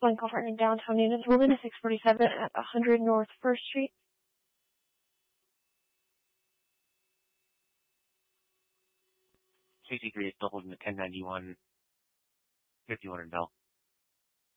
One concerning downtown Newton's Woman, 647 at 100 North 1st Street. Casey 3 is doubled in the 1091, 5100 Bell.